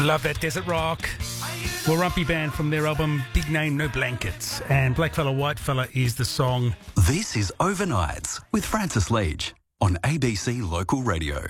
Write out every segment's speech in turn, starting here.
Love that desert rock. Warumpi Band from their album Big Name No Blankets. And Blackfella Whitefella is the song. This is Overnights with Francis Leach on ABC Local Radio.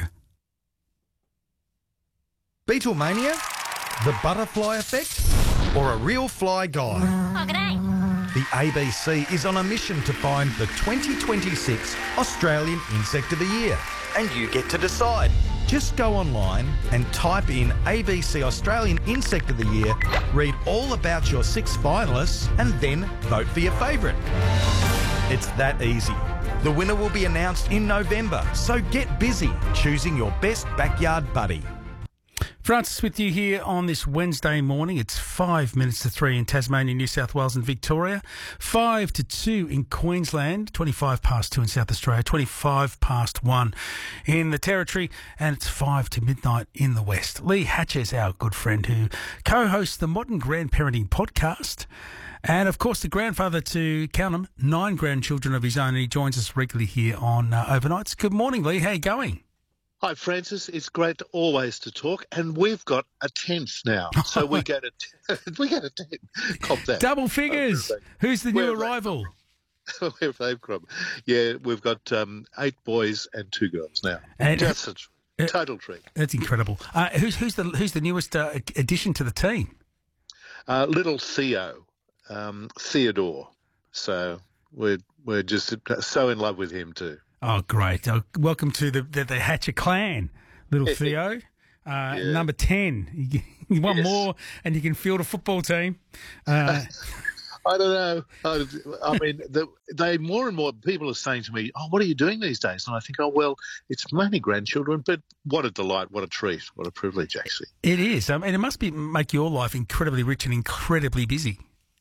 Beatlemania? The butterfly effect? Or a real fly guy? Oh, g'day. The ABC is on a mission to find the 2026 Australian Insect of the Year. And you get to decide. Just go online and type in ABC Australian Insect of the Year, read all about your 6 finalists, and then vote for your favourite. It's that easy. The winner will be announced in November, so get busy choosing your best backyard buddy. Francis with you here on this Wednesday morning. It's 5 minutes to 3 in Tasmania, New South Wales and Victoria. 5 to 2 in Queensland. 25 past 2 in South Australia. 25 past 1 in the Territory. And it's 5 to midnight in the West. Lee Hatcher is our good friend who co-hosts the Modern Grandparenting podcast. And, of course, the grandfather to, count 'em, 9 grandchildren of his own. And he joins us regularly here on Overnights. Good morning, Lee. How you going? Hi, Francis. It's great always to talk, and we've got a 10th now, so we get a 10. Cop that. Double figures. Who's the new arrival? Where have they come? Yeah, we've got 8 boys and 2 girls now. And just a total treat. That's incredible. Who's the newest addition to the team? Little Theo, Theodore. So we're just so in love with him too. Oh, great. Welcome to the Hatcher clan, little Theo. Number 10. You want more and you can field a football team. I don't know. I mean, they more and more people are saying to me, "Oh, what are you doing these days?" And I think, "Oh, well, it's mainly grandchildren, but what a delight, what a treat, what a privilege, actually." It is. I mean, it must make your life incredibly rich and incredibly busy.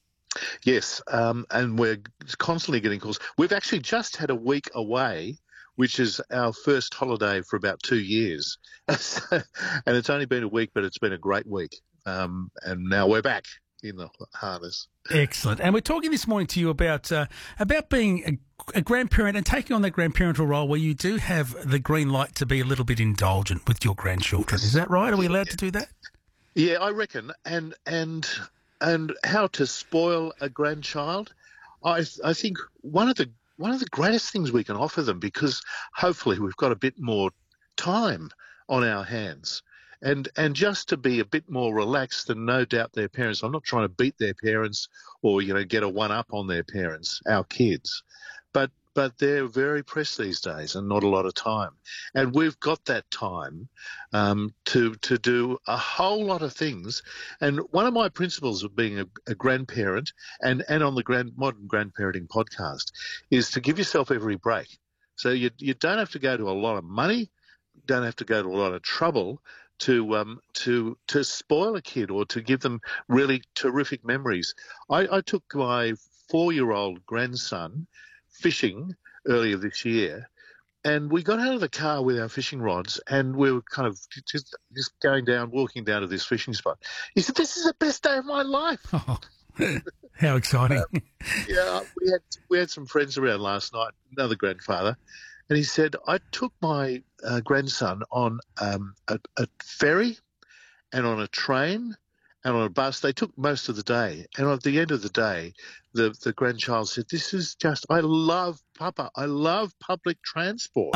Yes, and we're constantly getting calls. We've actually just had a week away, which is our first holiday for about 2 years. And it's only been a week, but it's been a great week. And now we're back in the harness. Excellent. And we're talking this morning to you about being a grandparent and taking on that grandparental role where you do have the green light to be a little bit indulgent with your grandchildren. Is that right? Are we allowed to do that? Yeah, I reckon. And how to spoil a grandchild, I think one of the greatest things we can offer them, because hopefully we've got a bit more time on our hands, and just to be a bit more relaxed and no doubt their parents. I'm not trying to beat their parents or get a one up on their parents, our kids, but they're very pressed these days and not a lot of time. And we've got that time to do a whole lot of things. And one of my principles of being a grandparent and on the Modern Grandparenting podcast is to give yourself every break. So you don't have to go to a lot of money, don't have to go to a lot of trouble to spoil a kid or to give them really terrific memories. I took my 4-year-old grandson fishing earlier this year, and we got out of the car with our fishing rods and we were kind of just walking down to this fishing spot. He said, "This is the best day of my life." Oh, how exciting. Yeah, we had some friends around last night, another grandfather, and he said, "I took my grandson on a ferry and on a train and on a bus." They took most of the day. And at the end of the day, the grandchild said, "This is just, I love public transport."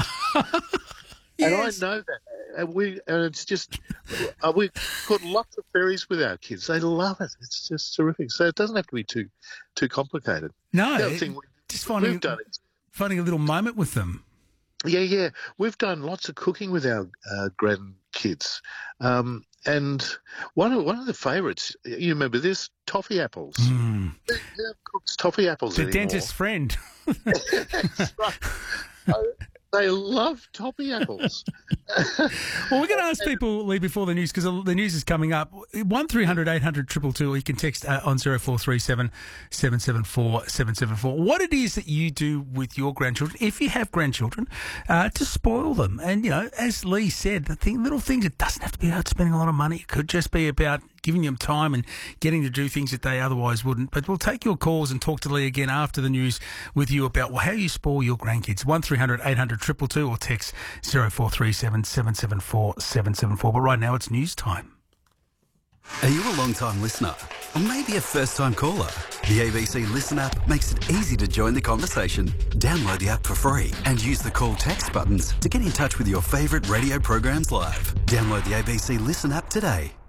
Yes. And I know that. And it's just, we've got lots of ferries with our kids. They love it. It's just terrific. So it doesn't have to be too complicated. No, The other thing just we've done is, finding a little moment with them. Yeah. We've done lots of cooking with our grandkids. And one of the favourites, you remember this, toffee apples. Who cooks toffee apples The anymore? dentist friend. That's right. They love toffee apples. Well, we're going to ask people, Lee, before the news, because the news is coming up. 1300 800 222, or you can text on 0437 774 774. What it is that you do with your grandchildren, if you have grandchildren, to spoil them. And, as Lee said, little things, it doesn't have to be about spending a lot of money. It could just be about giving them time and getting to do things that they otherwise wouldn't. But we'll take your calls and talk to Lee again after the news with you about how you spoil your grandkids. 1300 800 222 or text 0437 774 774. But right now it's news time. Are you a long-time listener? Or maybe a first-time caller? The ABC Listen app makes it easy to join the conversation. Download the app for free and use the call text buttons to get in touch with your favourite radio programs live. Download the ABC Listen app today.